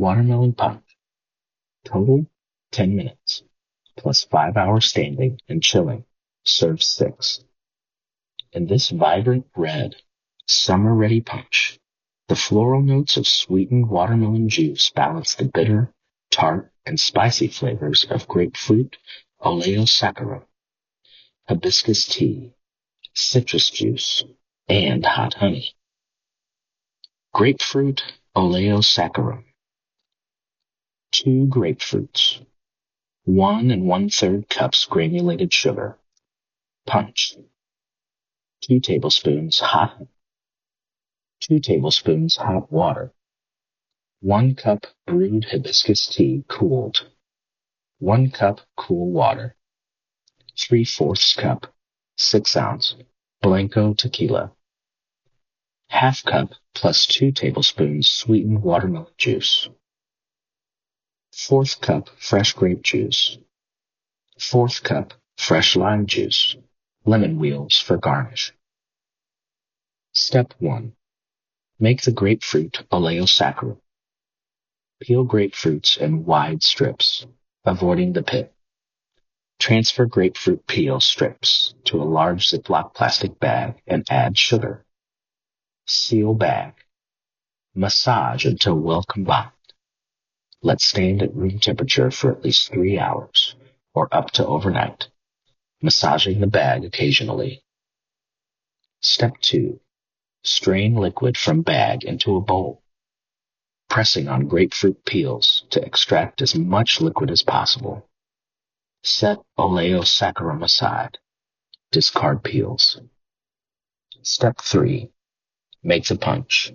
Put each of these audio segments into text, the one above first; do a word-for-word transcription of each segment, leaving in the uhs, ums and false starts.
Watermelon punch. Total ten minutes, plus five hours standing and chilling. Serve six. In this vibrant red, summer-ready punch, the floral notes of sweetened watermelon juice balance the bitter, tart, and spicy flavors of grapefruit, oleo saccharum, hibiscus tea, citrus juice, and hot honey. Grapefruit oleo saccharum. Two grapefruits. One and one-third cups granulated sugar. Punch. Two tablespoons hot honey. Two tablespoons hot water. One cup brewed hibiscus tea cooled. One cup cool water. Three-fourths cup, six ounce, Blanco tequila. Half cup plus two tablespoons sweetened watermelon juice. Fourth cup fresh grape juice. Fourth cup fresh lime juice. Lemon wheels for garnish. Step one. Make the grapefruit oleo saccharum. Peel grapefruits in wide strips, avoiding the pit. Transfer grapefruit peel strips to a large Ziploc plastic bag and add sugar. Seal bag. Massage until well combined. Let stand at room temperature for at least three hours, or up to overnight, massaging the bag occasionally. Step two. Strain liquid from bag into a bowl, pressing on grapefruit peels to extract as much liquid as possible. Set oleo saccharum aside. Discard peels. Step three. Make the punch.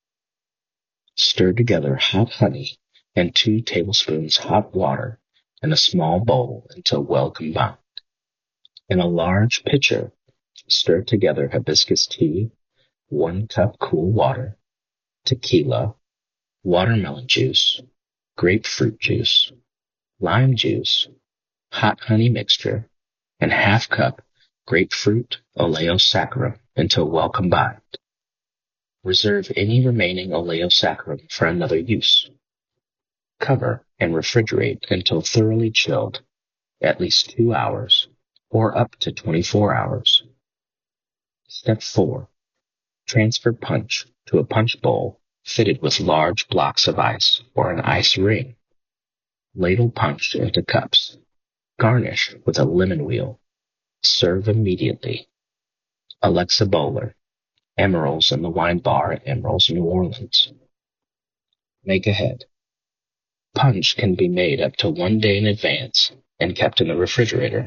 Stir together hot honey and two tablespoons hot water in a small bowl until well combined. In a large pitcher, stir together hibiscus tea, one cup cool water, tequila, watermelon juice, grapefruit juice, lime juice, hot honey mixture, and half cup grapefruit oleo saccharum until well combined. Reserve any remaining oleo saccharum for another use. Cover and refrigerate until thoroughly chilled, at least two hours, or up to twenty-four hours. Step four. Transfer punch to a punch bowl fitted with large blocks of ice or an ice ring. Ladle punch into cups. Garnish with a lemon wheel. Serve immediately. Alexa Bowler, Emeril's in the Wine Bar at Emeril's, New Orleans. Make ahead. Punch can be made up to one day in advance and kept in the refrigerator.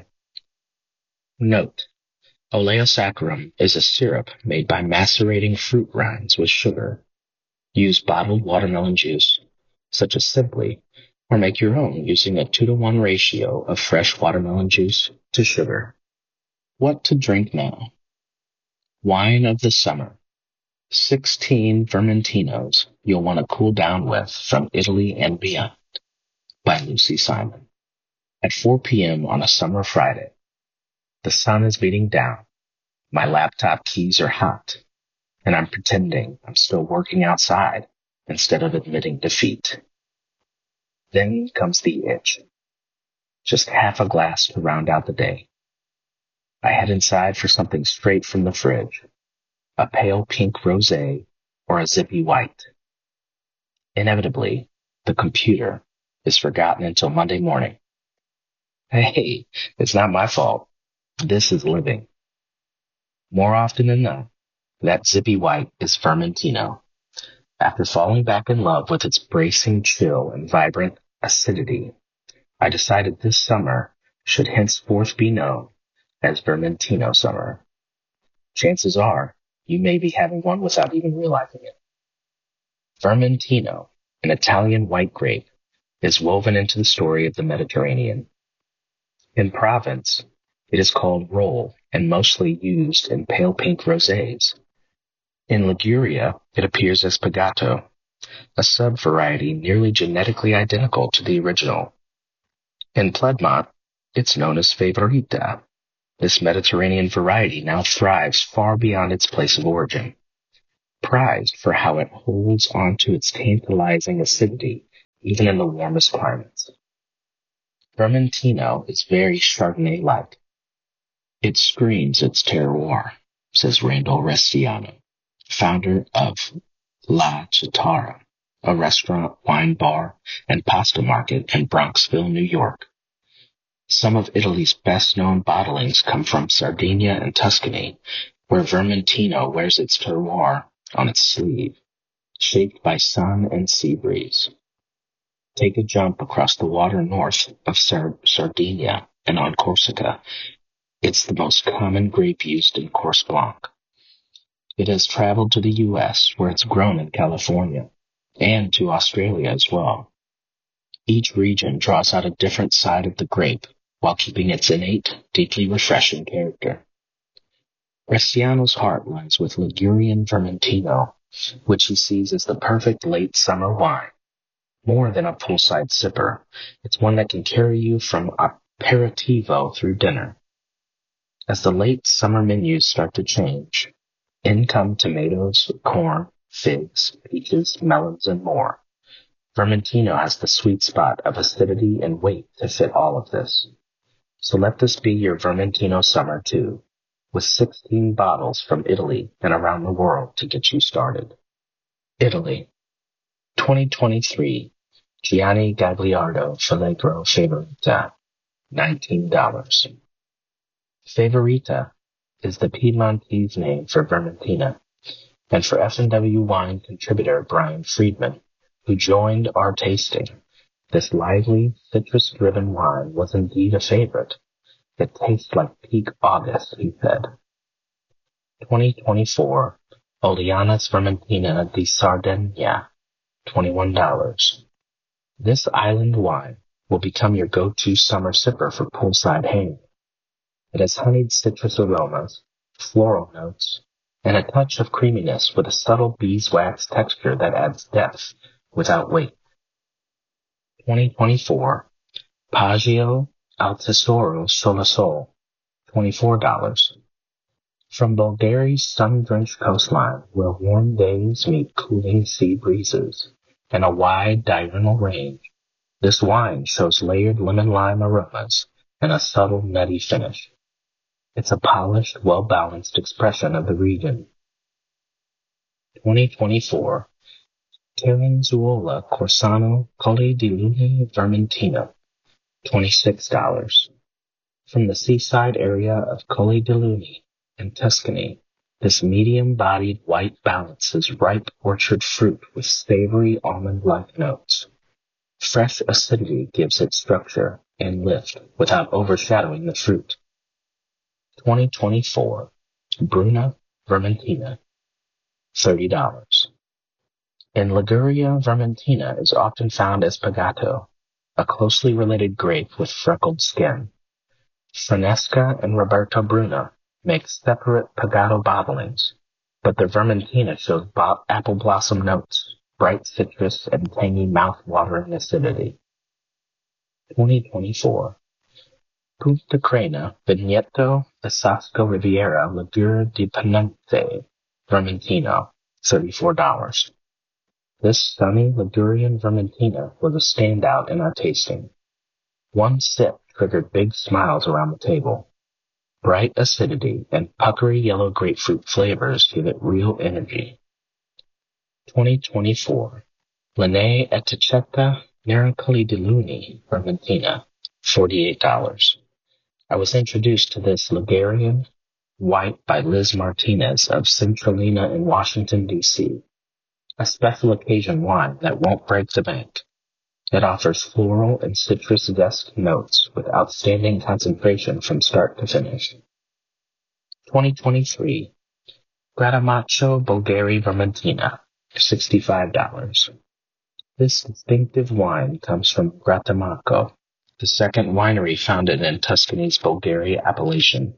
Note: oleo saccharum is a syrup made by macerating fruit rinds with sugar. Use bottled watermelon juice, such as Simply, or make your own using a two to one ratio of fresh watermelon juice to sugar. What to drink now? Wine of the summer. sixteen Vermentinos you'll want to cool down with from Italy and beyond, by Lucy Simon. At four p.m. on a summer Friday. The sun is beating down. My laptop keys are hot, and I'm pretending I'm still working outside instead of admitting defeat. Then comes the itch. Just half a glass to round out the day. I head inside for something straight from the fridge. A pale pink rosé or a zippy white. Inevitably, the computer is forgotten until Monday morning. Hey, it's not my fault. This is living. More often than not, that zippy white is Vermentino. After falling back in love with its bracing chill and vibrant acidity, I decided this summer should henceforth be known as Vermentino summer. Chances are you may be having one without even realizing it. Vermentino, an Italian white grape, is woven into the story of the Mediterranean. In Provence, it is called roll and mostly used in pale pink rosés. In Liguria, it appears as Pagato, a sub-variety nearly genetically identical to the original. In Piedmont, it's known as Favorita. This Mediterranean variety now thrives far beyond its place of origin. Prized for how it holds onto its tantalizing acidity even in the warmest climates. Vermentino is very Chardonnay-like. It screams its terroir, says Randall Restiano, founder of La Chitarra, a restaurant, wine bar, and pasta market in Bronxville, New York. Some of Italy's best-known bottlings come from Sardinia and Tuscany, where Vermentino wears its terroir on its sleeve, shaped by sun and sea breeze. Take a jump across the water north of Sar- Sardinia and on Corsica. It's the most common grape used in Course Blanc. It has traveled to the U S, where it's grown in California, and to Australia as well. Each region draws out a different side of the grape while keeping its innate, deeply refreshing character. Restiano's heart lies with Ligurian Vermentino, which he sees as the perfect late summer wine. More than a poolside sipper, it's one that can carry you from aperitivo through dinner. As the late summer menus start to change, in come tomatoes, corn, figs, peaches, melons, and more. Vermentino has the sweet spot of acidity and weight to fit all of this. So let this be your Vermentino summer too, with sixteen bottles from Italy and around the world to get you started. Italy. twenty twenty-three Gianni Gagliardo Filegro Favorita, nineteen dollars. Favorita is the Piedmontese name for Vermentina, and for F and W Wine contributor Brian Friedman, who joined our tasting, this lively, citrus-driven wine was indeed a favorite. It tastes like peak August, he said. twenty twenty-four Oleanas Vermentina di Sardegna, twenty-one dollars. This island wine will become your go-to summer sipper for poolside hang. It has honeyed citrus aromas, floral notes, and a touch of creaminess with a subtle beeswax texture that adds depth without weight. twenty twenty-four Paggio al Tesoro Solasol, twenty-four dollars. From Bulgaria's sun-drenched coastline, where warm days meet cooling sea breezes and a wide diurnal range, this wine shows layered lemon-lime aromas and a subtle nutty finish. It's a polished, well-balanced expression of the region. twenty twenty-four Terranzuola Corsano Colle di Lune Vermentino, twenty-six dollars. From the seaside area of Colle di Lune in Tuscany, this medium-bodied white balances ripe orchard fruit with savory almond-like notes. Fresh acidity gives it structure and lift without overshadowing the fruit. twenty twenty-four Bruna Vermentina, thirty dollars. In Liguria, Vermentina is often found as Pagato, a closely related grape with freckled skin. Franesca and Roberto Bruna make separate Pagato bottlings, but the Vermentina shows bo- apple blossom notes, bright citrus, and tangy mouth-watering acidity. twenty twenty-four Punta Crena Vigneto Asasco Riviera Ligure di Ponente Vermentino, thirty-four dollars. This sunny Ligurian Vermentina was a standout in our tasting. One sip triggered big smiles around the table. Bright acidity and puckery yellow grapefruit flavors give it real energy. twenty twenty-four Linee Etichetta Miracoli di Luni Vermentina, forty-eight dollars. I was introduced to this Ligurian white by Liz Martinez of Centralina in Washington, D C A special occasion wine that won't break the bank. It offers floral and citrus zest notes with outstanding concentration from start to finish. twenty twenty-three Gratamacho Bulgari Vermentina, sixty-five dollars. This distinctive wine comes from Gratamaco, the second winery founded in Tuscany's Bulgaria appellation.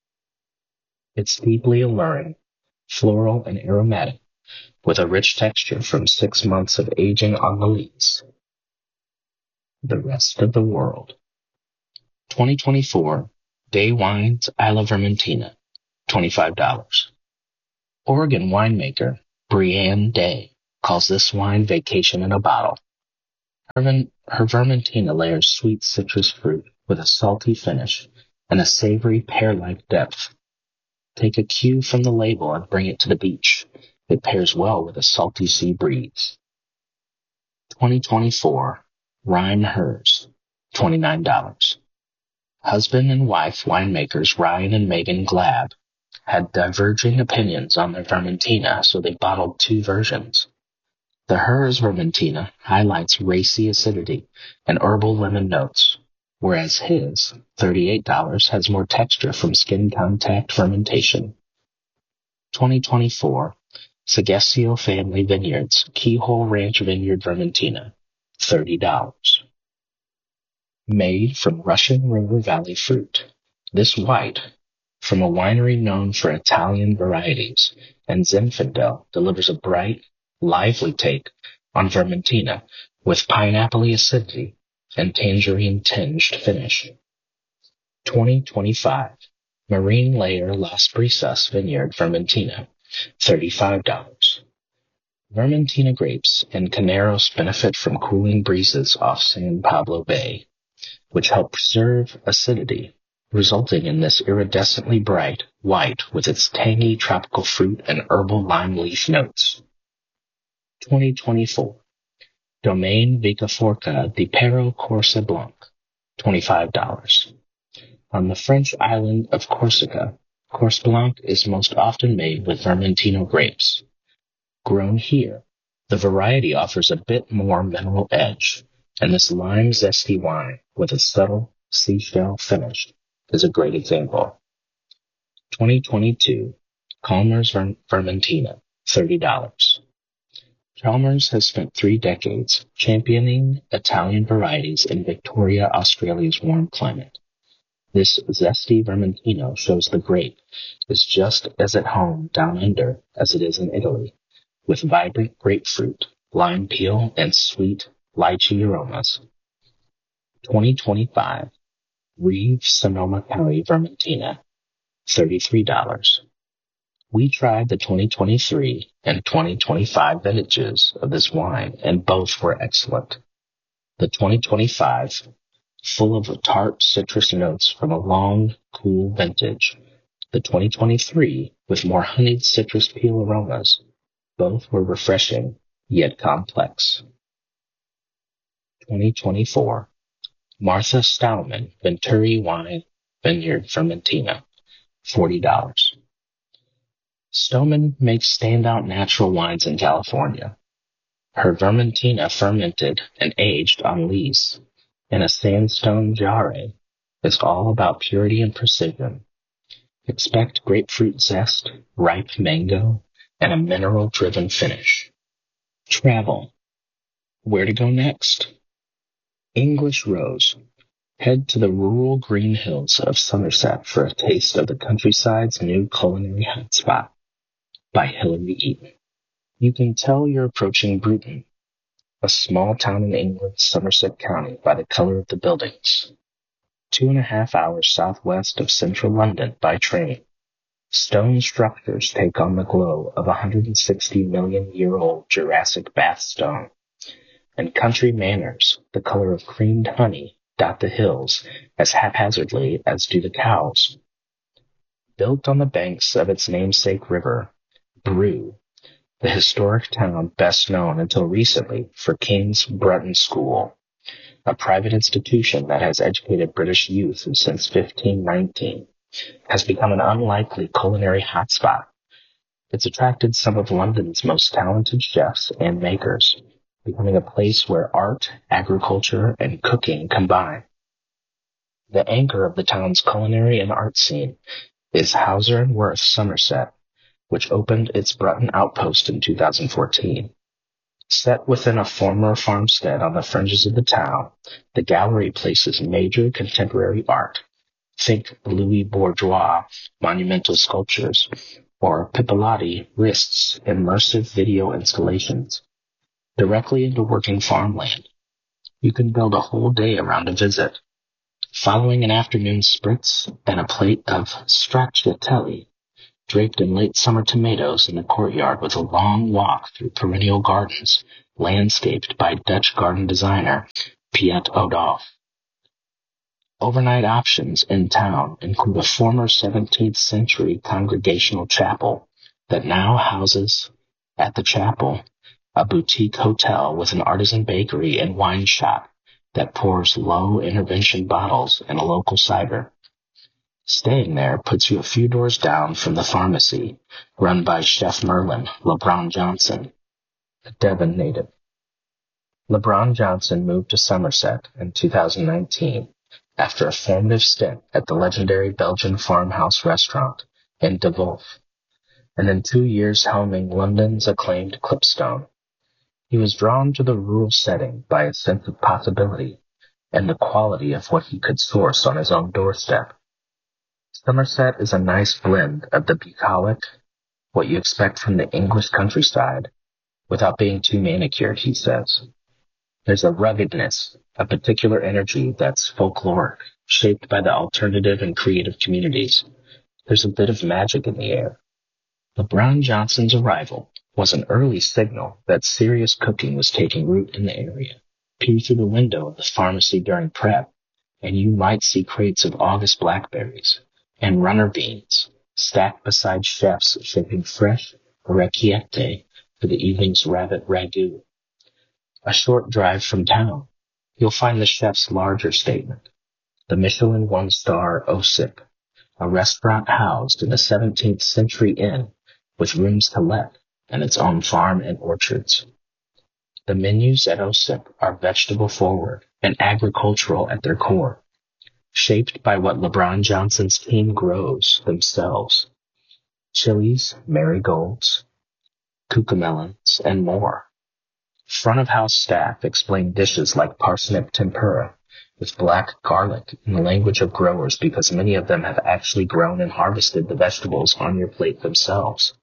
It's deeply alluring, floral and aromatic, with a rich texture from six months of aging on the lees. The rest of the world. twenty twenty-four Day Wines Isla Vermentina, twenty-five dollars. Oregon winemaker Brianne Day calls this wine vacation in a bottle. Her Vermentina layers sweet citrus fruit with a salty finish and a savory pear-like depth. Take a cue from the label and bring it to the beach. It pairs well with a salty sea breeze. twenty twenty-four Ryan Hers, twenty-nine dollars. Husband and wife winemakers Ryan and Megan Glab had diverging opinions on their Vermentina, so they bottled two versions. The Hers Vermentina highlights racy acidity and herbal lemon notes, whereas his, thirty-eight dollars, has more texture from skin contact fermentation. twenty twenty-four Sagestio Family Vineyards Keyhole Ranch Vineyard Vermentina, thirty dollars. Made from Russian River Valley fruit, this white, from a winery known for Italian varieties, and Zinfandel delivers a bright, lively take on Vermentina with pineapple-y acidity and tangerine-tinged finish. twenty twenty-five Marine Layer Las Brisas Vineyard Vermentina, thirty-five dollars. Vermentina grapes and Caneros benefit from cooling breezes off San Pablo Bay, which help preserve acidity, resulting in this iridescently bright white with its tangy tropical fruit and herbal lime leaf notes. twenty twenty-four Domaine Vicaforca di Pero Corsa Blanc, twenty-five dollars. On the French island of Corsica, Corse Blanc is most often made with Vermentino grapes. Grown here, the variety offers a bit more mineral edge, and this lime zesty wine with a subtle seashell finish is a great example. twenty twenty-two Chalmers Ver- Vermentina, thirty dollars. Chalmers has spent three decades championing Italian varieties in Victoria, Australia's warm climate. This zesty Vermentino shows the grape is just as at home down under as it is in Italy, with vibrant grapefruit, lime peel, and sweet lychee aromas. twenty twenty-five Reeve Sonoma County Vermentina, thirty-three dollars. We tried the twenty twenty-three and twenty twenty-five vintages of this wine, and both were excellent. The twenty twenty-five, full of tart citrus notes from a long, cool vintage. The twenty twenty-three, with more honeyed citrus peel aromas. Both were refreshing, yet complex. twenty twenty-four Martha Stauman Venturi Wine Vineyard Vermentina, forty dollars. Stauman makes standout natural wines in California. Her Vermentina fermented and aged on lees in a sandstone jarre is all about purity and precision. Expect grapefruit zest, ripe mango, and a mineral-driven finish. Travel. Where to go next? English Rose. Head to the rural green hills of Somerset for a taste of the countryside's new culinary hotspot. By Hilary Eaton. You can tell you're approaching Bruton, a small town in England's Somerset County, by the color of the buildings. Two and a half hours southwest of central London by train, stone structures take on the glow of a one hundred sixty million year old Jurassic bath stone, and country manors, the color of creamed honey, dot the hills as haphazardly as do the cows. Built on the banks of its namesake river, Brew, the historic town best known until recently for King's Brutton School, a private institution that has educated British youth since fifteen nineteen, has become an unlikely culinary hotspot. It's attracted some of London's most talented chefs and makers, becoming a place where art, agriculture, and cooking combine. The anchor of the town's culinary and art scene is Hauser and Wirth Somerset, which opened its Brutton outpost in two thousand fourteen. Set within a former farmstead on the fringes of the town, the gallery places major contemporary art. Think Louis Bourgeois monumental sculptures, or Pipilotti Rist's immersive video installations, directly into working farmland. You can build a whole day around a visit. Following an afternoon spritz and a plate of stracciatelli, draped in late summer tomatoes in the courtyard with a long walk through perennial gardens landscaped by Dutch garden designer Piet Oudolf. Overnight options in town include a former seventeenth century congregational chapel that now houses, at the chapel, a boutique hotel with an artisan bakery and wine shop that pours low-intervention bottles and a local cider. Staying there puts you a few doors down from the pharmacy, run by Chef Merlin LeBron Johnson, a Devon native. LeBron Johnson moved to Somerset in two thousand nineteen after a formative stint at the legendary Belgian farmhouse restaurant in De Wolf, and in two years helming London's acclaimed Clipstone. He was drawn to the rural setting by a sense of possibility and the quality of what he could source on his own doorstep. Somerset is a nice blend of the bucolic, what you expect from the English countryside, without being too manicured, he says. There's a ruggedness, a particular energy that's folkloric, shaped by the alternative and creative communities. There's a bit of magic in the air. LeBron Johnson's arrival was an early signal that serious cooking was taking root in the area. Peer through the window of the pharmacy during prep, and you might see crates of August blackberries and runner beans stacked beside chefs shaping fresh orecchiette for the evening's rabbit ragout. A short drive from town, you'll find the chef's larger statement, the Michelin one-star Osip, a restaurant housed in a seventeenth century inn with rooms to let and its own farm and orchards. The menus at Osip are vegetable-forward and agricultural at their core, shaped by what LeBron Johnson's team grows themselves. Chilies, marigolds, cucamelons, and more. Front-of-house staff explain dishes like parsnip tempura with black garlic in the language of growers because many of them have actually grown and harvested the vegetables on your plate themselves.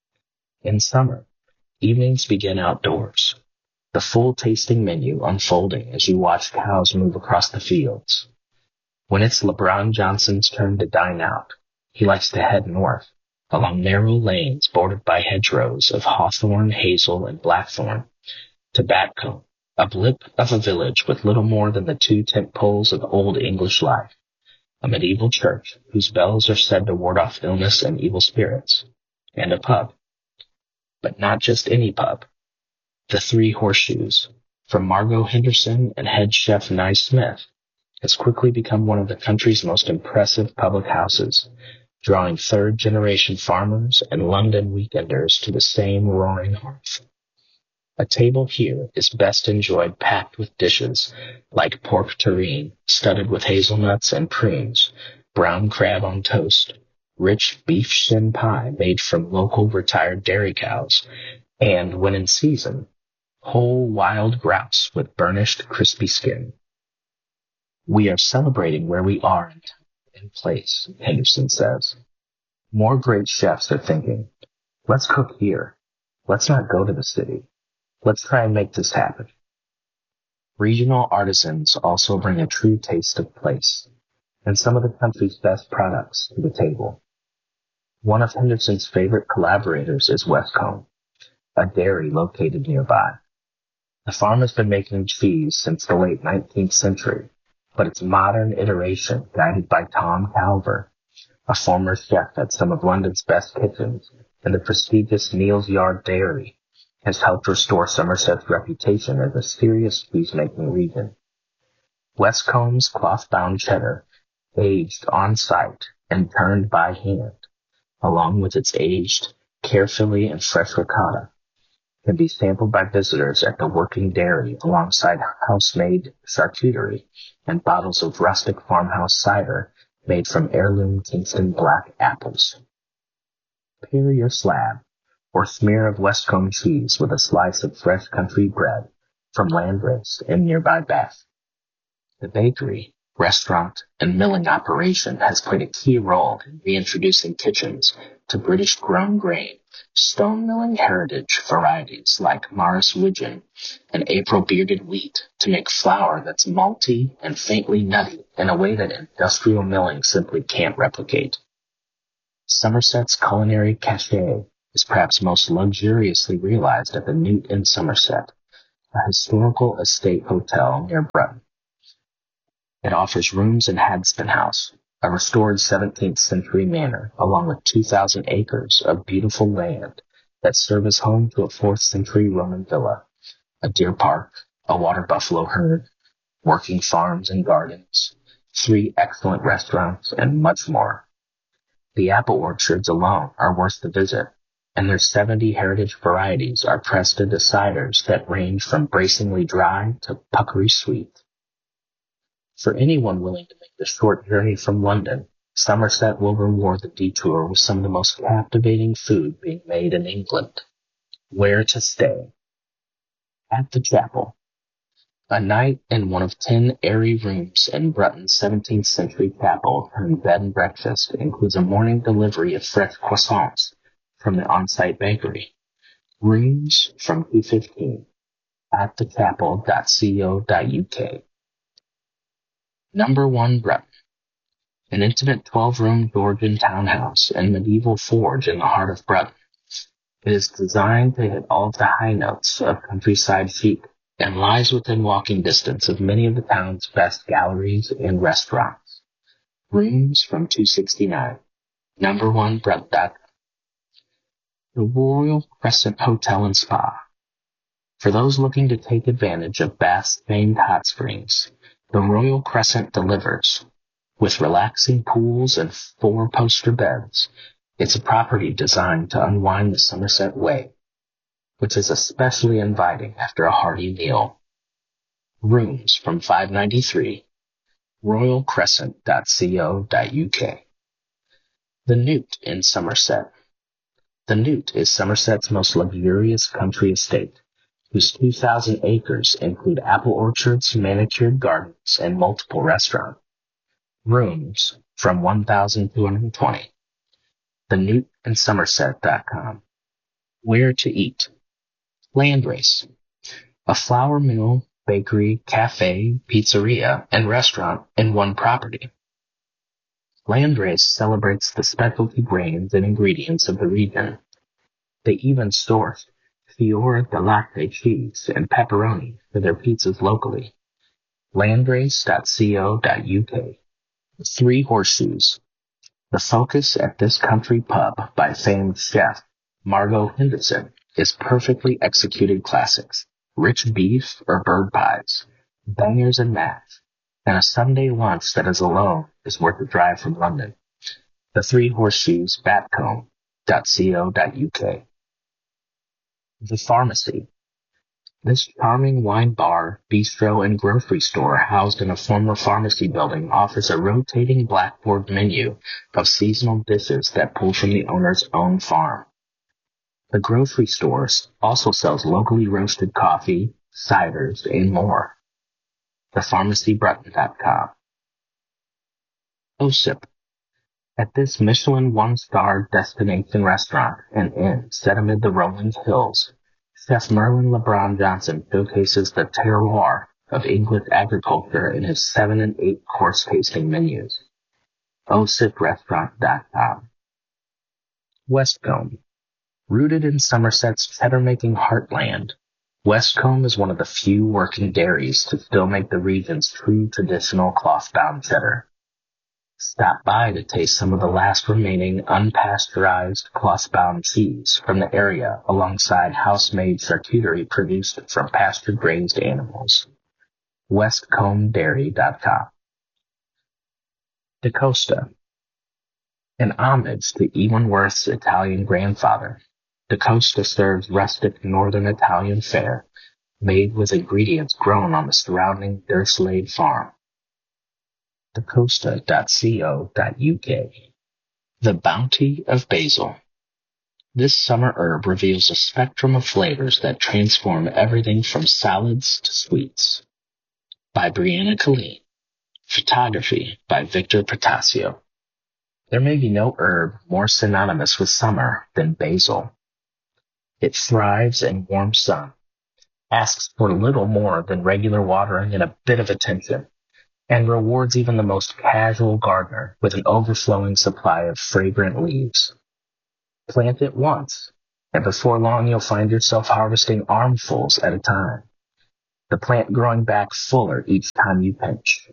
In summer, evenings begin outdoors, the full tasting menu unfolding as you watch cows move across the fields. When it's LeBron Johnson's turn to dine out, he likes to head north, along narrow lanes bordered by hedgerows of hawthorn, hazel, and blackthorn, to Batcombe, a blip of a village with little more than the two tent poles of old English life, a medieval church whose bells are said to ward off illness and evil spirits, and a pub. But not just any pub. The Three Horseshoes, from Margot Henderson and head chef Nye Smith, has quickly become one of the country's most impressive public houses, drawing third-generation farmers and London weekenders to the same roaring hearth. A table here is best enjoyed packed with dishes like pork terrine studded with hazelnuts and prunes, brown crab on toast, rich beef shin pie made from local retired dairy cows, and, when in season, whole wild grouse with burnished crispy skin. We are celebrating where we are in time and place, Henderson says. More great chefs are thinking, let's cook here. Let's not go to the city. Let's try and make this happen. Regional artisans also bring a true taste of place and some of the country's best products to the table. One of Henderson's favorite collaborators is Westcombe, a dairy located nearby. The farm has been making cheese since the late nineteenth century, but its modern iteration, guided by Tom Calver, a former chef at some of London's best kitchens and the prestigious Neal's Yard Dairy, has helped restore Somerset's reputation as a serious cheese-making region. Westcombe's cloth-bound cheddar, aged on-site and turned by hand, along with its aged, carefully and fresh ricotta, can be sampled by visitors at the working dairy alongside house-made charcuterie and bottles of rustic farmhouse cider made from heirloom Kingston black apples. Pair your slab or smear of Westcombe cheese with a slice of fresh country bread from Landrace in nearby Bath. The bakery, restaurant, and milling operation has played a key role in reintroducing kitchens to British-grown grain, stone milling heritage varieties like Morris Widgeon and April bearded wheat to make flour that's malty and faintly nutty in a way that industrial milling simply can't replicate. Somerset's culinary cachet is perhaps most luxuriously realized at the Newt in Somerset, a historical estate hotel near Breton. It offers rooms in Hadston House, a restored seventeenth century manor, along with two thousand acres of beautiful land that serve as home to a fourth century Roman villa, a deer park, a water buffalo herd, working farms and gardens, three excellent restaurants, and much more. The apple orchards alone are worth the visit, and their seventy heritage varieties are pressed into ciders that range from bracingly dry to puckery sweet. For anyone willing to make the short journey from London, Somerset will reward the detour with some of the most captivating food being made in England. Where to stay? At the Chapel. A night in one of ten airy rooms in Breton's seventeenth century chapel turned bed and breakfast includes a morning delivery of fresh croissants from the on-site bakery. Rooms from two fifteen at the chapel dot co dot uk. Number one Breton. An intimate twelve-room Georgian townhouse and medieval forge in the heart of Breton. It is designed to hit all of the high notes of countryside chic and lies within walking distance of many of the town's best galleries and restaurants. Rooms from two sixty-nine. Number one Breton dot com. The Royal Crescent Hotel and Spa. For those looking to take advantage of Bath's famed hot springs, the Royal Crescent delivers. With relaxing pools and four-poster beds, it's a property designed to unwind the Somerset way, which is especially inviting after a hearty meal. Rooms from five ninety-three. royal crescent dot co dot uk. The Newt in Somerset. The Newt is Somerset's most luxurious country estate, whose two thousand acres include apple orchards, manicured gardens, and multiple restaurants. Rooms from one thousand two hundred twenty. the newt in somerset dot com. Where to eat? Landrace. A flour mill, bakery, cafe, pizzeria, and restaurant in one property. Landrace celebrates the specialty grains and ingredients of the region. They even source Fior di Latte cheese and pepperoni for their pizzas locally. landrace dot co dot uk. Three Horseshoes. The focus at this country pub by famed chef Margot Henderson is perfectly executed classics, rich beef or bird pies, bangers and mash, and a Sunday lunch that is alone is worth the drive from London. The Three Horseshoes, batcombe dot co dot uk. The Pharmacy. This charming wine bar, bistro, and grocery store housed in a former pharmacy building offers a rotating blackboard menu of seasonal dishes that pull from the owner's own farm. The grocery store also sells locally roasted coffee, ciders, and more. the pharmacy breton dot com. OSIP. At this Michelin one-star destination restaurant and inn set amid the rolling hills, Chef Merlin LeBron Johnson showcases the terroir of English agriculture in his seven and eight course tasting menus. o s i p restaurant dot com. Westcombe. Rooted in Somerset's cheddar-making heartland, Westcombe is one of the few working dairies to still make the region's true traditional cloth-bound cheddar. Stop by to taste some of the last remaining unpasteurized cloth-bound cheese from the area alongside house-made charcuterie produced from pasture-grazed animals. westcombe dairy dot com. DaCosta. In homage to Ewan Worth's Italian grandfather, DaCosta serves rustic northern Italian fare made with ingredients grown on the surrounding Durslade farm. the costa dot co dot uk. The Bounty of Basil. This summer herb reveals a spectrum of flavors that transform everything from salads to sweets. By Brianna Colleen. Photography by Victor Protasio. There may be no herb more synonymous with summer than basil. It thrives in warm sun, asks for little more than regular watering and a bit of attention, and rewards even the most casual gardener with an overflowing supply of fragrant leaves. Plant it once, and before long you'll find yourself harvesting armfuls at a time. the plant growing back fuller each time you pinch.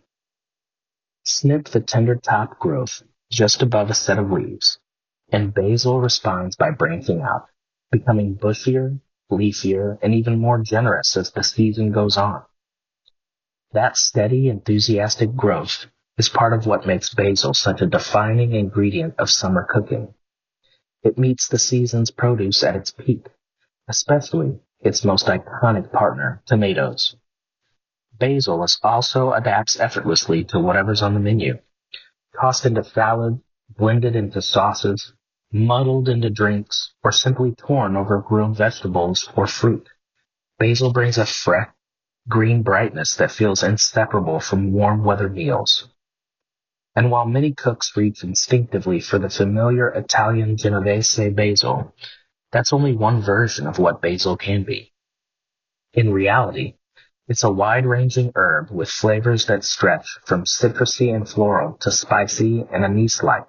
Snip the tender top growth just above a set of leaves, and basil responds by branching out, becoming bushier, leafier, and even more generous as the season goes on. That steady, enthusiastic growth is part of what makes basil such a defining ingredient of summer cooking. It meets the season's produce at its peak, especially its most iconic partner, tomatoes. Basil also adapts effortlessly to whatever's on the menu. Tossed into salad, blended into sauces, muddled into drinks, or simply torn over grilled vegetables or fruit. Basil brings a fresh, green brightness that feels inseparable from warm weather meals. And while many cooks reach instinctively for the familiar Italian Genovese basil, that's only one version of what basil can be. In reality, it's a wide-ranging herb with flavors that stretch from citrusy and floral to spicy and anise-like.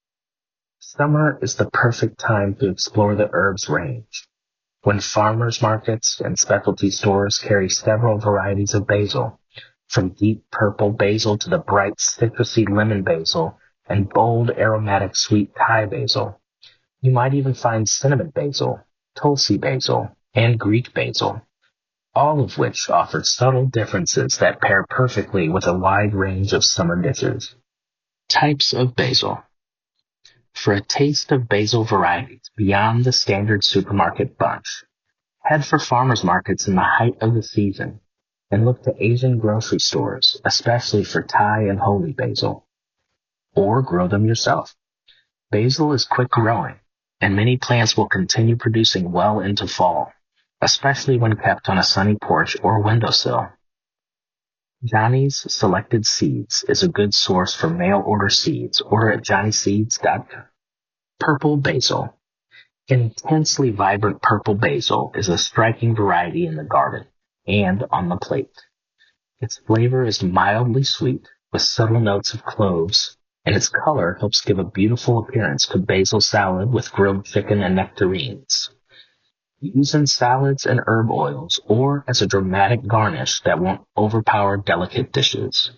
Summer is the perfect time to explore the herb's range, when farmers markets and specialty stores carry several varieties of basil, from deep purple basil to the bright citrusy lemon basil and bold aromatic sweet Thai basil. You might even find cinnamon basil, Tulsi basil, and Greek basil, all of which offer subtle differences that pair perfectly with a wide range of summer dishes. Types of basil. For a taste of basil varieties beyond the standard supermarket bunch, head for farmers markets in the height of the season and look to Asian grocery stores, especially for Thai and holy basil. Or grow them yourself. Basil is quick growing, and many plants will continue producing well into fall, especially when kept on a sunny porch or windowsill. Johnny's Selected Seeds is a good source for mail-order seeds. Order at johnny seeds dot com. Purple basil. Intensely vibrant purple basil is a striking variety in the garden and on the plate. Its flavor is mildly sweet with subtle notes of cloves, and its color helps give a beautiful appearance to basil salad with grilled chicken and nectarines. Use in salads and herb oils or as a dramatic garnish that won't overpower delicate dishes.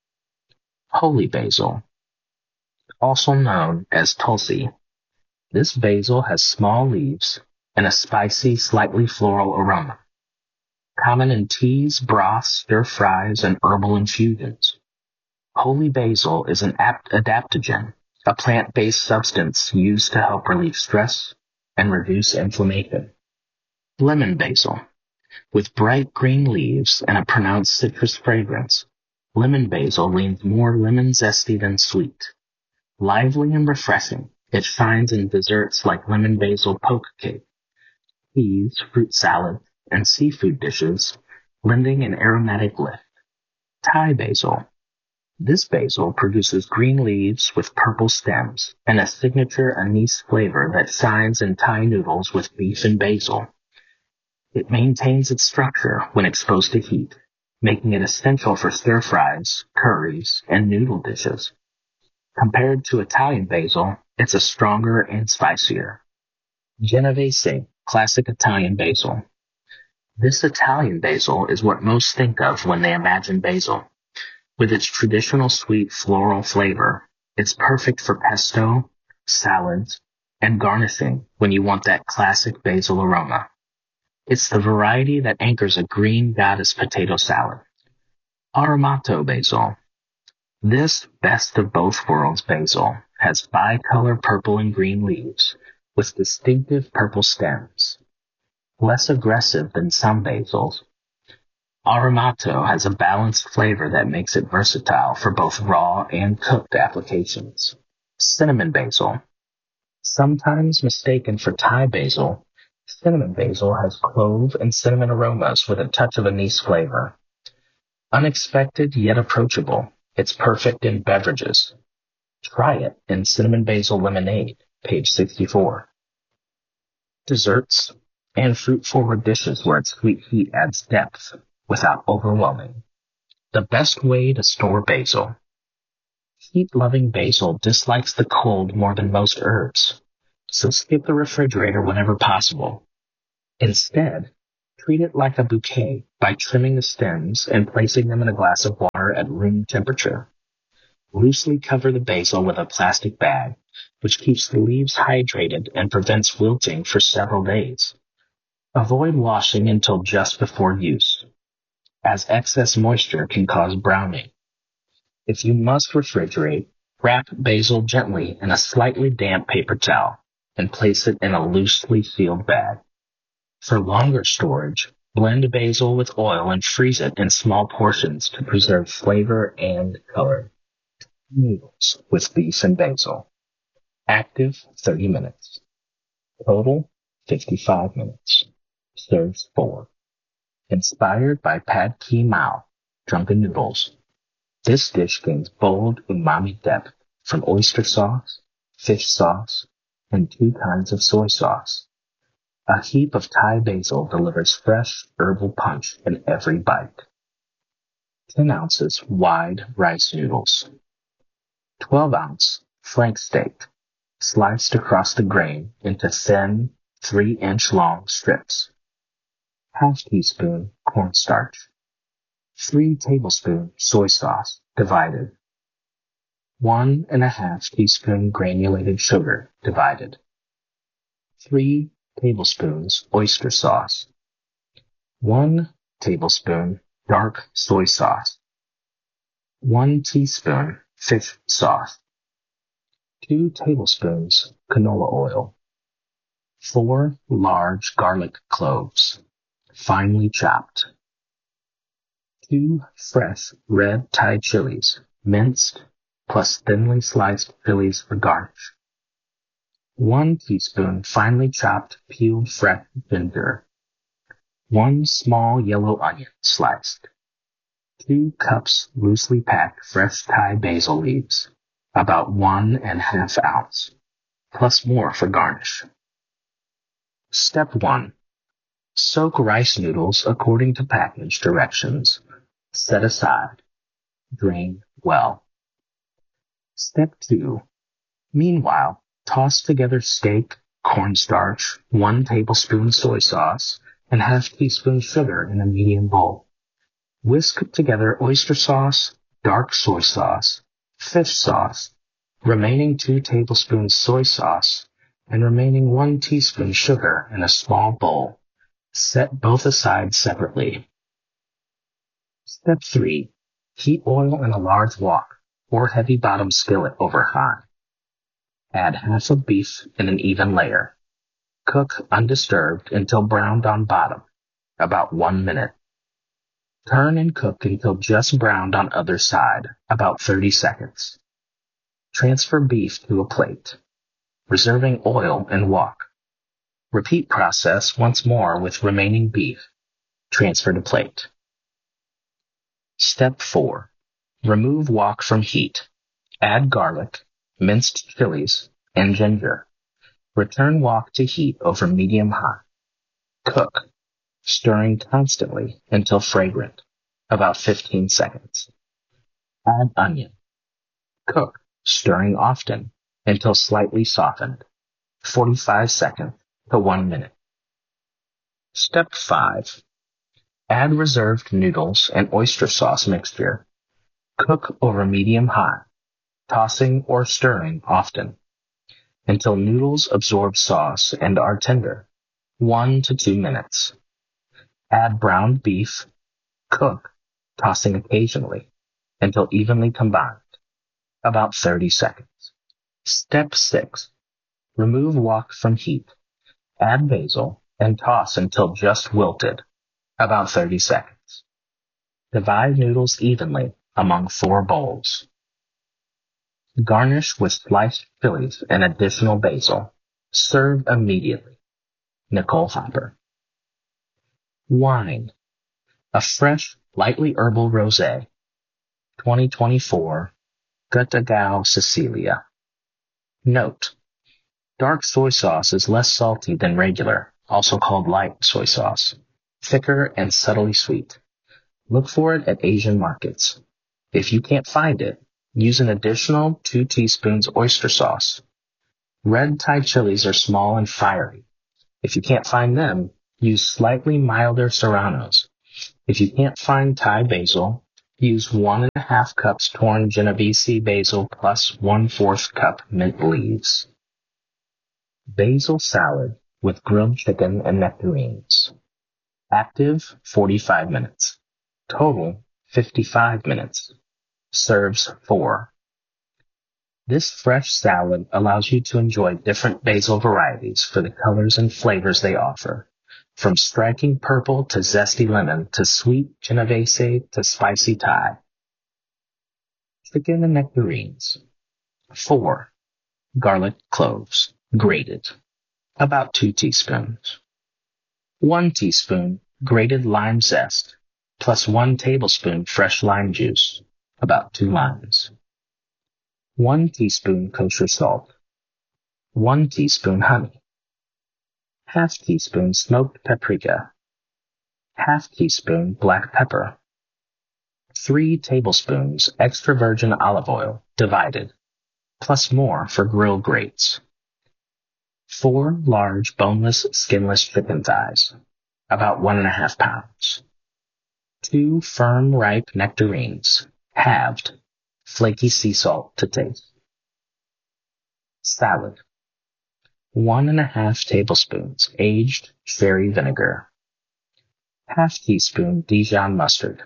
Holy basil, also known as Tulsi. This basil has small leaves and a spicy, slightly floral aroma. Common in teas, broths, stir-fries, and herbal infusions. Holy basil is an adaptogen, a plant-based substance used to help relieve stress and reduce inflammation. Lemon basil. With bright green leaves and a pronounced citrus fragrance, lemon basil leans more lemon zesty than sweet. Lively and refreshing, it shines in desserts like lemon basil poke cake, teas, fruit salad, and seafood dishes, lending an aromatic lift. Thai basil. This basil produces green leaves with purple stems and a signature anise flavor that shines in Thai noodles with beef and basil. It maintains its structure when exposed to heat, making it essential for stir-fries, curries, and noodle dishes. Compared to Italian basil, it's a stronger and spicier. Genovese, classic Italian basil. This Italian basil is what most think of when they imagine basil. With its traditional sweet floral flavor, it's perfect for pesto, salads, and garnishing when you want that classic basil aroma. It's the variety that anchors a green goddess potato salad. Aromato basil. This best of both worlds basil has bicolor purple and green leaves with distinctive purple stems. Less aggressive than some basils, Aromato has a balanced flavor that makes it versatile for both raw and cooked applications. Cinnamon basil. Sometimes mistaken for Thai basil, cinnamon basil has clove and cinnamon aromas with a touch of anise flavor. Unexpected yet approachable, it's perfect in beverages. Try it in cinnamon basil lemonade, page sixty-four. Desserts and fruit-forward dishes where its sweet heat adds depth without overwhelming. The best way to store basil. Heat-loving basil dislikes the cold more than most herbs, so skip the refrigerator whenever possible. Instead, Treat it like a bouquet by trimming the stems and placing them in a glass of water at room temperature. Loosely cover the basil with a plastic bag, which keeps the leaves hydrated and prevents wilting for several days. Avoid washing until just before use, as excess moisture can cause browning. If you must refrigerate, wrap basil gently in a slightly damp paper towel and place it in a loosely sealed bag. For longer storage, blend basil with oil and freeze it in small portions to preserve flavor and color. Noodles with beef and basil. Active thirty minutes. Total fifty-five minutes. Serves four. Inspired by Pad Ki Mao, Drunken Noodles. This dish gains bold umami depth from oyster sauce, fish sauce, and two kinds of soy sauce. A heap of Thai basil delivers fresh herbal punch in every bite. ten ounces wide rice noodles. twelve ounce flank steak, sliced across the grain into thin, three inch long strips. Half teaspoon cornstarch. three tablespoons soy sauce, divided. One and a half teaspoon granulated sugar, divided. three tablespoons oyster sauce. one tablespoon dark soy sauce. one teaspoon fish sauce. two tablespoons canola oil. four large garlic cloves, finely chopped. two fresh red Thai chilies, minced, plus thinly sliced chilies for garnish. one teaspoon finely chopped peeled fresh ginger. one small yellow onion sliced. two cups loosely packed fresh Thai basil leaves, about one and a half ounce, plus more for garnish. Step one. Soak rice noodles according to package directions. Set aside. Drain well. Step two. Meanwhile, toss together steak, cornstarch, one tablespoon soy sauce, and half teaspoon sugar in a medium bowl. Whisk together oyster sauce, dark soy sauce, fish sauce, remaining two tablespoons soy sauce, and remaining one teaspoon sugar in a small bowl. Set both aside separately. Step three. Heat oil in a large wok or heavy bottom skillet over high. Add half of beef in an even layer. Cook undisturbed until browned on bottom, about one minute. Turn and cook until just browned on other side, about thirty seconds. Transfer beef to a plate, reserving oil and wok. Repeat process once more with remaining beef. Transfer to plate. Step four. Remove wok from heat. Add garlic, minced chilies, and ginger. Return wok to heat over medium-high. Cook, stirring constantly until fragrant, about fifteen seconds. Add onion. Cook, stirring often until slightly softened, forty-five seconds to one minute. Step five. Add reserved noodles and oyster sauce mixture. Cook over medium-high, tossing or stirring often, until noodles absorb sauce and are tender, one to two minutes. Add browned beef. Cook, tossing occasionally, until evenly combined, about thirty seconds. Step six. Remove wok from heat. Add basil and toss until just wilted, about thirty seconds. Divide noodles evenly among four bowls. Garnish with sliced chilies and additional basil. Serve immediately. Nicole Hopper. Wine. A fresh, lightly herbal rosé. twenty twenty-four. Gutagao Sicilia. Note. Dark soy sauce is less salty than regular, also called light soy sauce. Thicker and subtly sweet. Look for it at Asian markets. If you can't find it, use an additional two teaspoons oyster sauce. Red Thai chilies are small and fiery. If you can't find them, Use slightly milder serranos. If you can't find Thai basil, use one and a half cups torn Genovese basil plus one-fourth cup mint leaves. Basil salad with grilled chicken and nectarines. Active, forty-five minutes. Total, fifty-five minutes. Serves four. This fresh salad allows you to enjoy different basil varieties for the colors and flavors they offer. From striking purple to zesty lemon to sweet Genovese to spicy Thai. Chicken and nectarines. four. Garlic cloves, grated. About two teaspoons. one teaspoon grated lime zest, plus one tablespoon fresh lime juice, about two limes. one teaspoon kosher salt. one teaspoon honey. Half teaspoon smoked paprika. Half teaspoon black pepper. three tablespoons extra virgin olive oil, divided, plus more for grill grates. four large boneless, skinless chicken thighs, about one and a half pounds. two firm, ripe nectarines, halved, flaky sea salt to taste. Salad. One and a half tablespoons aged sherry vinegar. Half teaspoon Dijon mustard.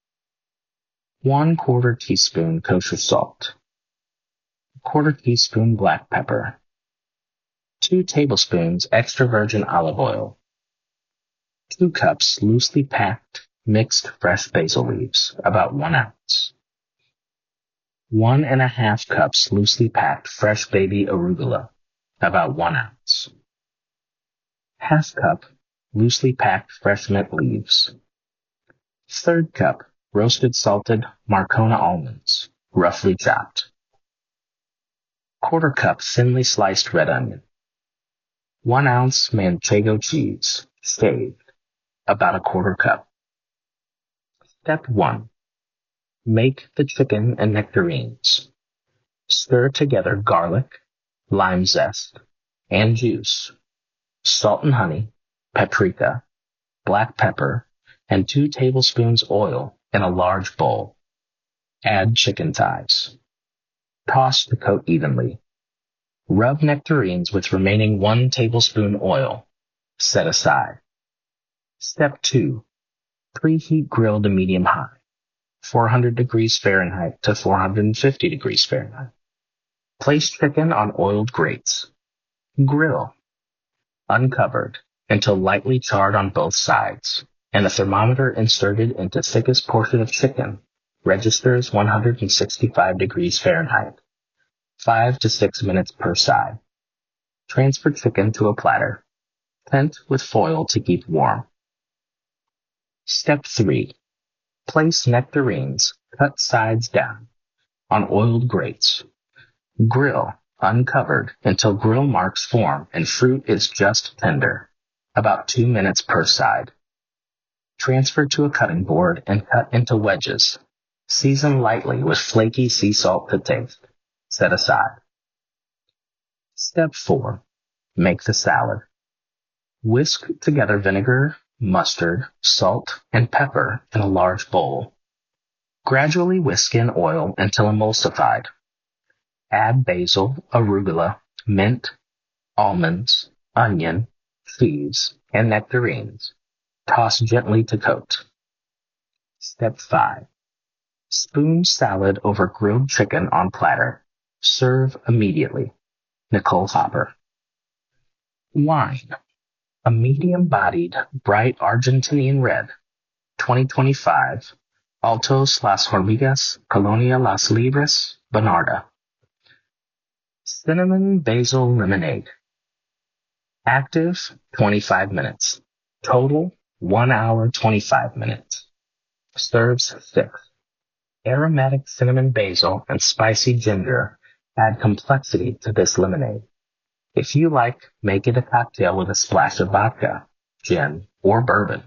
One quarter teaspoon kosher salt. Quarter teaspoon black pepper. Two tablespoons extra virgin olive oil. Two cups loosely packed mixed fresh basil leaves, about one ounce. One and a half cups loosely packed fresh baby arugula, about one ounce. Half cup loosely packed fresh mint leaves. Third cup roasted salted Marcona almonds, roughly chopped. Quarter cup thinly sliced red onion. One ounce manchego cheese, shaved, about a quarter cup. Step one. Make the chicken and nectarines. Stir together garlic, lime zest, and juice, salt and honey, paprika, black pepper, and two tablespoons oil in a large bowl. Add chicken thighs. Toss to coat evenly. Rub nectarines with remaining one tablespoon oil. Set aside. Step two. Preheat grill to medium high, four hundred degrees Fahrenheit to four hundred fifty degrees Fahrenheit. Place chicken on oiled grates. Grill, uncovered, until lightly charred on both sides, and the thermometer inserted into thickest portion of chicken registers one hundred sixty-five degrees Fahrenheit, five to six minutes per side. Transfer chicken to a platter. Tent with foil to keep warm. Step three. Place nectarines, cut sides down, on oiled grates. Grill, uncovered, until grill marks form and fruit is just tender, about two minutes per side. Transfer to a cutting board and cut into wedges. Season lightly with flaky sea salt to taste. Set aside. Step four. Make the salad. Whisk together vinegar, mustard, salt, and pepper in a large bowl. Gradually whisk in oil until emulsified. Add basil, arugula, mint, almonds, onion, cheese, and nectarines. Toss gently to coat. Step five. Spoon salad over grilled chicken on platter. Serve immediately. Nicole Hopper. Wine. A medium-bodied, bright Argentinian red, twenty twenty-five, Altos Las Hormigas, Colonia Las Libres, Bernarda. Cinnamon basil lemonade. Active, twenty-five minutes. Total, one hour, twenty-five minutes. Serves six. Aromatic cinnamon basil and spicy ginger add complexity to this lemonade. If you like, make it a cocktail with a splash of vodka, gin, or bourbon.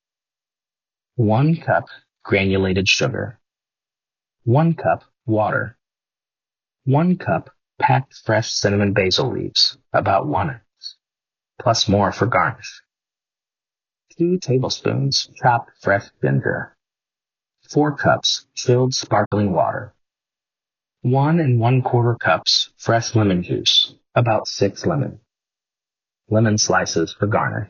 One cup granulated sugar. One cup water. One cup packed fresh cinnamon basil leaves, about one ounce, plus more for garnish. two tablespoons chopped fresh ginger, four cups chilled sparkling water, one and one quarter cups fresh lemon juice, about six lemons, lemon slices for garnish.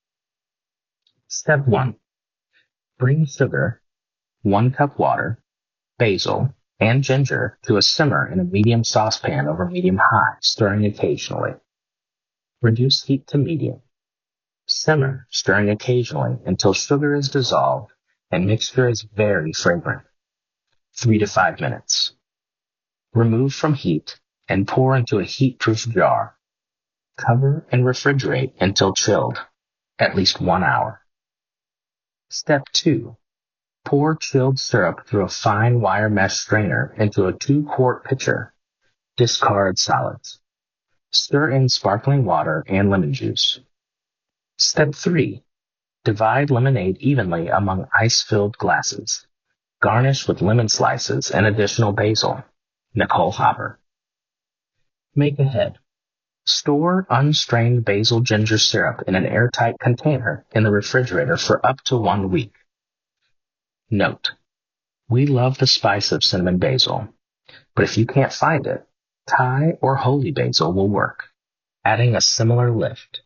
Step one. Bring sugar, one cup water, basil, and ginger to a simmer in a medium saucepan over medium-high, stirring occasionally. Reduce heat to medium. Simmer, stirring occasionally until sugar is dissolved and mixture is very fragrant. Three to five minutes. Remove from heat and pour into a heat-proof jar. Cover and refrigerate until chilled, at least one hour. Step two. Pour chilled syrup through a fine wire mesh strainer into a two-quart pitcher. Discard solids. Stir in sparkling water and lemon juice. Step three. Divide lemonade evenly among ice-filled glasses. Garnish with lemon slices and additional basil. Nicole Hopper. Make ahead. Store unstrained basil ginger syrup in an airtight container in the refrigerator for up to one week. Note: we love the spice of cinnamon basil, but if you can't find it, Thai or holy basil will work, adding a similar lift.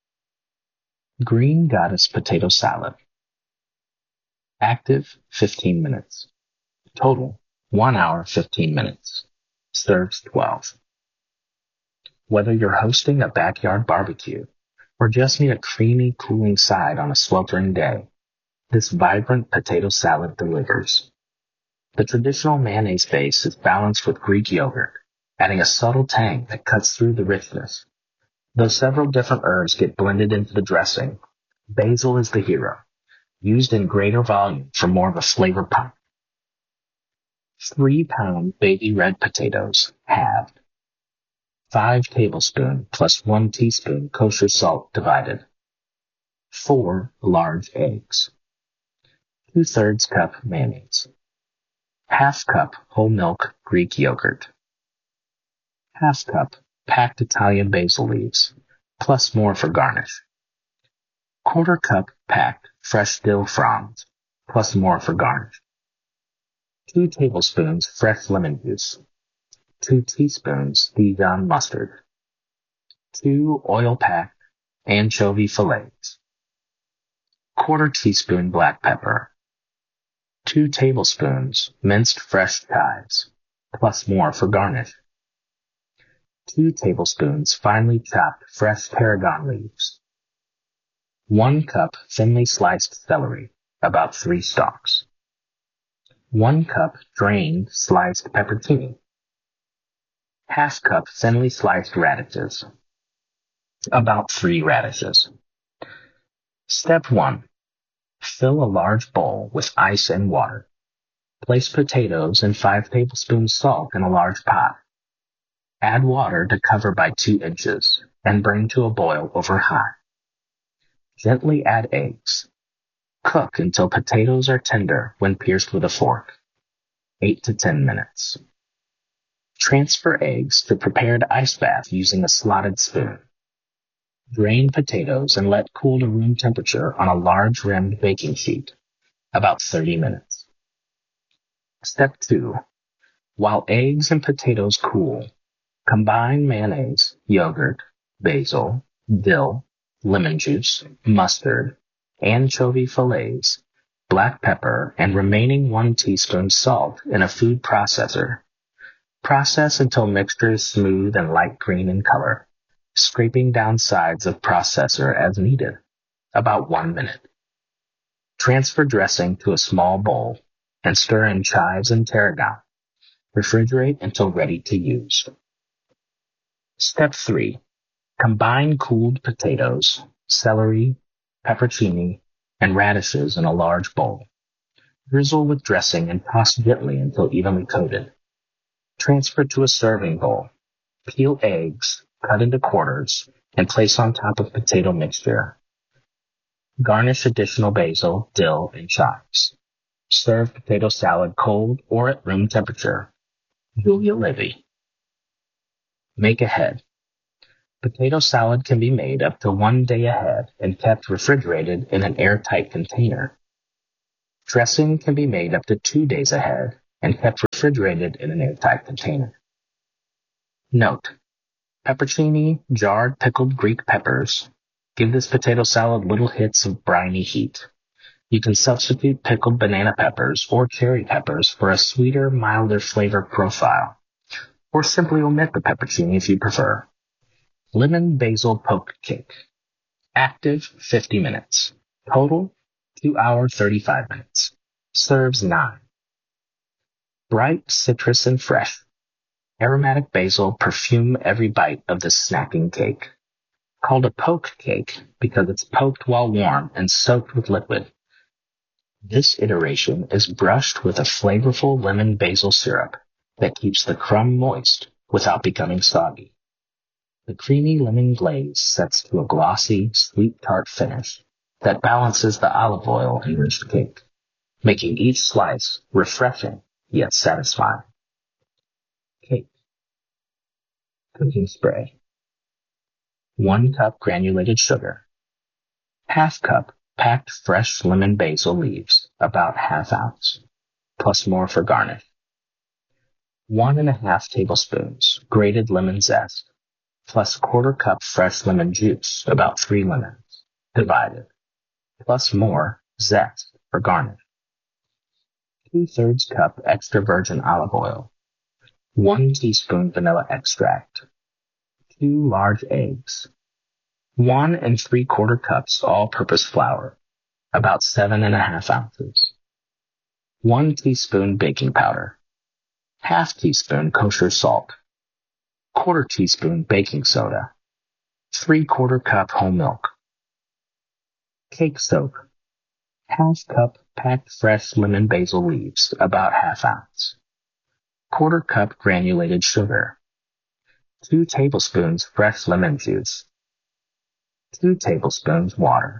Green Goddess potato salad. Active, fifteen minutes. Total, one hour, fifteen minutes. Serves twelve. Whether you're hosting a backyard barbecue or just need a creamy, cooling side on a sweltering day, this vibrant potato salad delivers. The traditional mayonnaise base is balanced with Greek yogurt, adding a subtle tang that cuts through the richness. Though several different herbs get blended into the dressing, basil is the hero, used in greater volume for more of a flavor pop. Three pound baby red potatoes, halved. Five tablespoons plus one teaspoon kosher salt divided. Four large eggs. Two-thirds cup mayonnaise. Half cup whole milk Greek yogurt. Half cup packed Italian basil leaves, plus more for garnish. Quarter cup packed fresh dill fronds, plus more for garnish. Two tablespoons fresh lemon juice. Two teaspoons Dijon mustard. Two oil-packed anchovy fillets. Quarter teaspoon black pepper. Two tablespoons minced fresh chives, plus more for garnish. Two tablespoons finely chopped fresh tarragon leaves. One cup thinly sliced celery, about three stalks. One cup drained sliced pepperoni. Half cup thinly sliced radishes, about three radishes. Step one. Fill a large bowl with ice and water. Place potatoes and five tablespoons salt in a large pot. Add water to cover by two inches and bring to a boil over high. Gently add eggs. Cook until potatoes are tender when pierced with a fork. eight to ten minutes. Transfer eggs to prepared ice bath using a slotted spoon. Drain potatoes and let cool to room temperature on a large rimmed baking sheet, about thirty minutes. Step two. While eggs and potatoes cool, combine mayonnaise, yogurt, basil, dill, lemon juice, mustard, anchovy fillets, black pepper, and remaining one teaspoon salt in a food processor. Process until mixture is smooth and light green in color, scraping down sides of processor as needed, about one minute. Transfer dressing to a small bowl and stir in chives and tarragon. Refrigerate until ready to use. Step three. Combine cooled potatoes, celery, pepperoni, and radishes in a large bowl. Drizzle with dressing and toss gently until evenly coated. Transfer to a serving bowl. Peel eggs, cut into quarters, and place on top of potato mixture. Garnish additional basil, dill, and chives. Serve potato salad cold or at room temperature. Julia Levy. Make ahead. Potato salad can be made up to one day ahead and kept refrigerated in an airtight container. Dressing can be made up to two days ahead and kept refrigerated in an airtight container. Note: peppercini, jarred pickled Greek peppers, give this potato salad little hits of briny heat. You can substitute pickled banana peppers or cherry peppers for a sweeter, milder flavor profile, or simply omit the peppercini if you prefer. Lemon basil poke cake. Active fifty minutes. Total two hours thirty-five minutes. Serves nine. Bright citrus and fresh. Aromatic basil perfume every bite of this snacking cake. Called a poke cake because it's poked while warm and soaked with liquid. This iteration is brushed with a flavorful lemon basil syrup that keeps the crumb moist without becoming soggy. The creamy lemon glaze sets to a glossy, sweet tart finish that balances the olive oil enriched cake, making each slice refreshing yet satisfying. Cake. Cooking spray. One cup granulated sugar. Half cup packed fresh lemon basil leaves, about half ounce, plus more for garnish. One and a half tablespoons grated lemon zest, plus quarter cup fresh lemon juice, about three lemons, divided, plus more zest for garnish. Two-thirds cup extra virgin olive oil. One teaspoon vanilla extract. Two large eggs. One and three-quarter cups all-purpose flour, about seven and a half ounces. One teaspoon baking powder. Half teaspoon kosher salt. Quarter teaspoon baking soda. Three-quarter cup whole milk. Cake soak. Half cup packed fresh lemon basil leaves, about half ounce. Quarter cup granulated sugar. Two tablespoons fresh lemon juice. Two tablespoons water.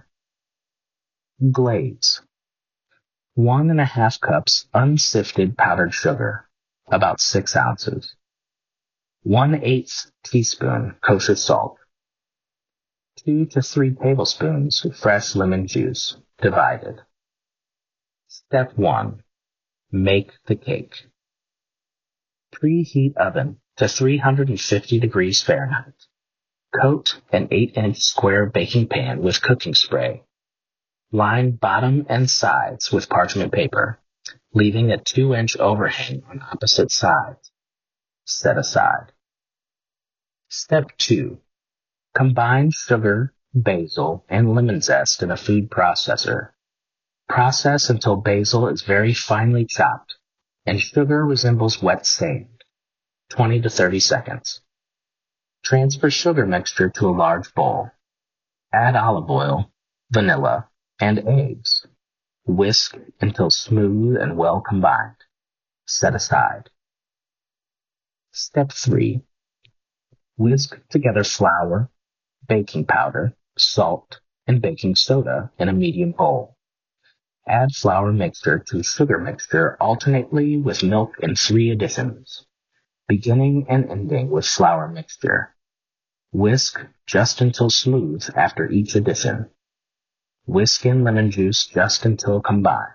Glaze. One and a half cups unsifted powdered sugar, about six ounces. One-eighth teaspoon kosher salt. Two to three tablespoons fresh lemon juice, divided. Step one. Make the cake. Preheat oven to three hundred fifty degrees Fahrenheit. Coat an eight inch square baking pan with cooking spray. Line bottom and sides with parchment paper, leaving a two inch overhang on opposite sides. Set aside. Step two. Combine sugar, basil, and lemon zest in a food processor. Process until basil is very finely chopped and sugar resembles wet sand, twenty to thirty seconds. Transfer sugar mixture to a large bowl. Add olive oil, vanilla, and eggs. Whisk until smooth and well combined. Set aside. Step three. Whisk together flour, baking powder, salt, and baking soda in a medium bowl. Add flour mixture to sugar mixture alternately with milk in three additions, beginning and ending with flour mixture. Whisk just until smooth after each addition. Whisk in lemon juice just until combined.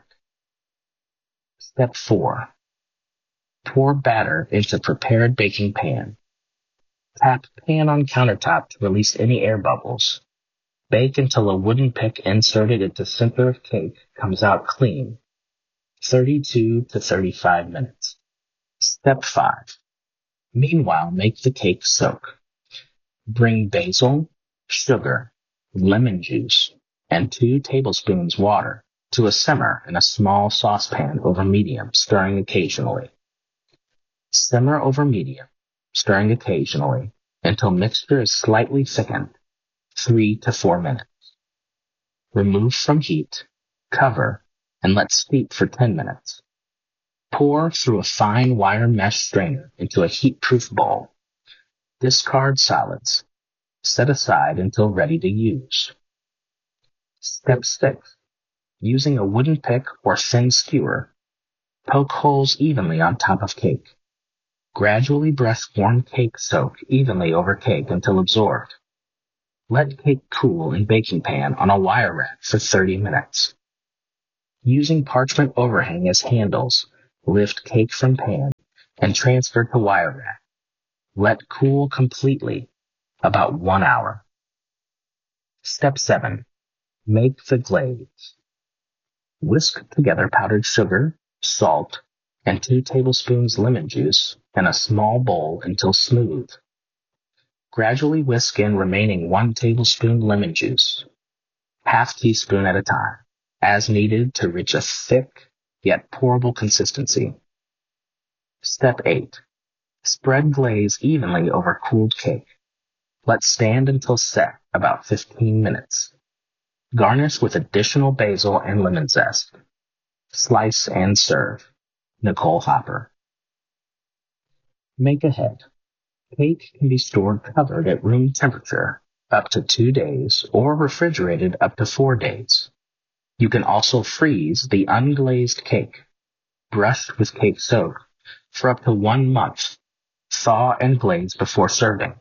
Step four. Pour batter into prepared baking pan. Tap pan on countertop to release any air bubbles. Bake until a wooden pick inserted into center of cake comes out clean. thirty-two to thirty-five minutes. Step five. Meanwhile, make the cake soak. Bring basil, sugar, lemon juice, and two tablespoons water to a simmer in a small saucepan over medium, stirring occasionally. Simmer over medium, stirring occasionally, until mixture is slightly thickened, three to four minutes. Remove from heat, cover, and let steep for ten minutes. Pour through a fine wire mesh strainer into a heat-proof bowl. Discard solids. Set aside until ready to use. Step six. Using a wooden pick or thin skewer, poke holes evenly on top of cake. Gradually brush warm cake soak evenly over cake until absorbed. Let cake cool in baking pan on a wire rack for thirty minutes. Using parchment overhang as handles, lift cake from pan and transfer to wire rack. Let cool completely, about one hour. Step seven. Make the glaze. Whisk together powdered sugar, salt, and two tablespoons lemon juice in a small bowl until smooth. Gradually whisk in remaining one tablespoon lemon juice, half teaspoon at a time, as needed to reach a thick yet pourable consistency. Step eight. Spread glaze evenly over cooled cake. Let stand until set, about fifteen minutes. Garnish with additional basil and lemon zest. Slice and serve. Nicole Hopper. Make ahead. Cake can be stored covered at room temperature up to two days or refrigerated up to four days. You can also freeze the unglazed cake, brushed with cake soak, for up to one month. Thaw and glaze before serving.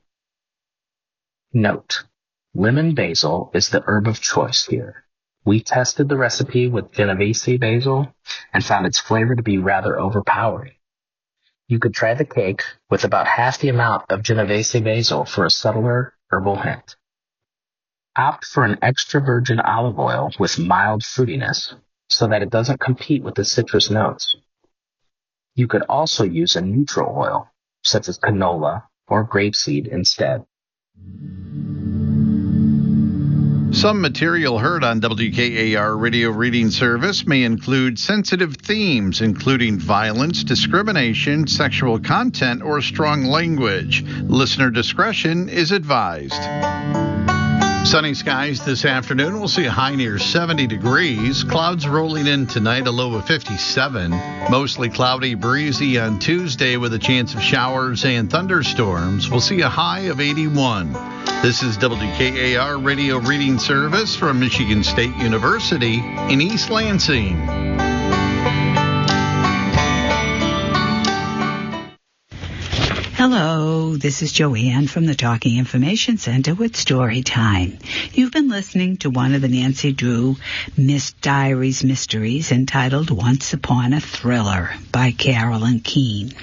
Note: lemon basil is the herb of choice here. We tested the recipe with Genovese basil and found its flavor to be rather overpowering. You could try the cake with about half the amount of Genovese basil for a subtler herbal hint. Opt for an extra virgin olive oil with mild fruitiness so that it doesn't compete with the citrus notes. You could also use a neutral oil, such as canola or grapeseed instead. Some material heard on W K A R Radio Reading Service may include sensitive themes, including violence, discrimination, sexual content, or strong language. Listener discretion is advised. Sunny skies this afternoon. We'll see a high near seventy degrees. Clouds rolling in tonight, a low of fifty-seven. Mostly cloudy, breezy on Tuesday with a chance of showers and thunderstorms. We'll see a high of eighty-one. This is W K A R Radio Reading Service from Michigan State University in East Lansing. Hello, this is Joanne from the Talking Information Center with Storytime. You've been listening to one of the Nancy Drew Miss Diaries mysteries entitled Once Upon a Thriller by Carolyn Keene.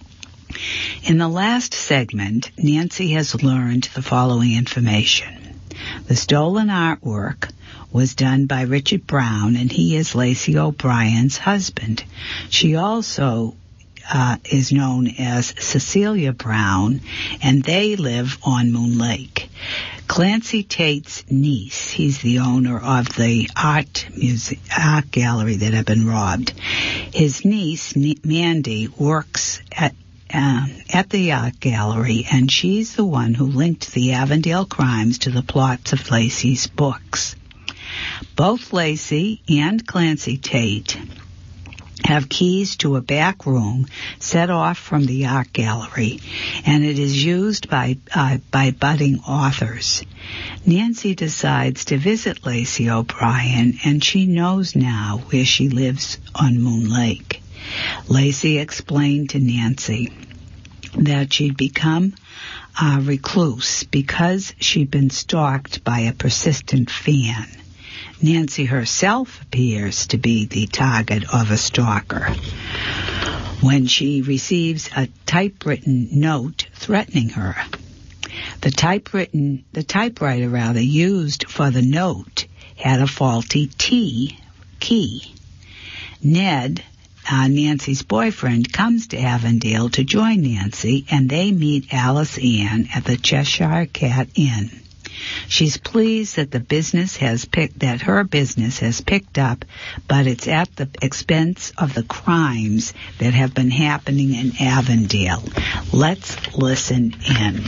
In the last segment, Nancy has learned the following information. The stolen artwork was done by Richard Brown, and he is Lacey O'Brien's husband. She also Uh, is known as Cecilia Brown, and they live on Moon Lake. Clancy Tate's niece, he's the owner of the art music, art gallery that had been robbed. His niece, Mandy, works at uh, at the art gallery, and she's the one who linked the Avondale crimes to the plots of Lacey's books. Both Lacey and Clancy Tate have keys to a back room set off from the art gallery, and it is used by uh, by budding authors. Nancy decides to visit Lacey O'Brien, and she knows now where she lives on Moon Lake. Lacey explained to Nancy that she'd become a recluse because she'd been stalked by a persistent fan. Nancy herself appears to be the target of a stalker when she receives a typewritten note threatening her. The typewritten, the typewriter rather used for the note had a faulty T key. Ned, uh, Nancy's boyfriend, comes to Avondale to join Nancy, and they meet Alice Ann at the Cheshire Cat Inn. She's pleased that the business has picked, that her business has picked up, but it's at the expense of the crimes that have been happening in Avondale. Let's listen in.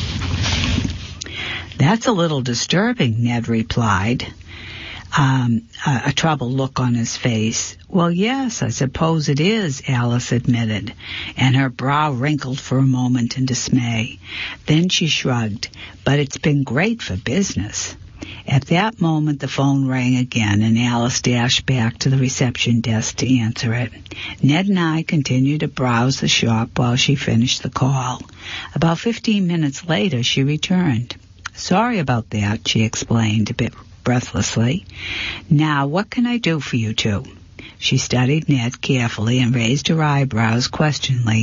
That's a little disturbing, Ned replied, um, a, a troubled look on his face. Well, yes, I suppose it is, Alice admitted, and her brow wrinkled for a moment in dismay. Then she shrugged. But it's been great for business. At that moment, the phone rang again, and Alice dashed back to the reception desk to answer it. Ned and I continued to browse the shop while she finished the call. About fifteen minutes later, she returned. "Sorry about that," she explained a bit breathlessly. "Now, what can I do for you two?" She studied Ned carefully and raised her eyebrows questioningly